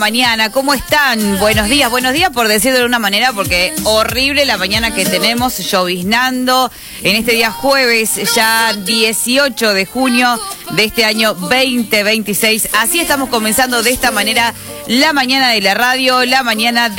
Mañana, ¿cómo están? Buenos días por decirlo de una manera, porque horrible la mañana que tenemos, lloviznando en este día jueves, ya 18 de junio de este año 2026. Así estamos comenzando de esta manera la mañana de la radio, la mañana de